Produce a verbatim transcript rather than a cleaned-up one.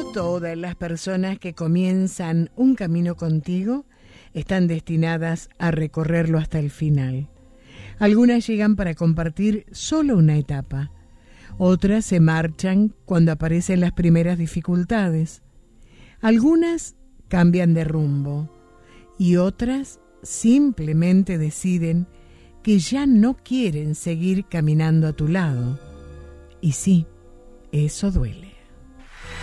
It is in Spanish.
Todas las personas que comienzan un camino contigo están destinadas a recorrerlo hasta el final. Algunas llegan para compartir solo una etapa. Otras se marchan cuando aparecen las primeras dificultades. Algunas cambian de rumbo y otras simplemente deciden que ya no quieren seguir caminando a tu lado. Y sí, eso duele.